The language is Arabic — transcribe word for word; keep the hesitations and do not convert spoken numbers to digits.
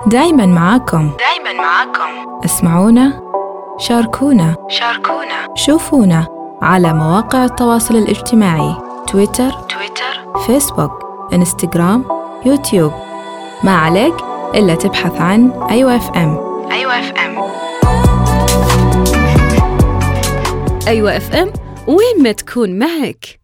دايماً معاكم. دايماً معاكم. اسمعونا، شاركونا، شاركونا، شوفونا على مواقع التواصل الاجتماعي: تويتر، تويتر، فيسبوك، إنستغرام، يوتيوب. ما عليك إلا تبحث عن أيوة إف إم. أيوة إف إم. أيوة إف إم، وين ما تكون معك.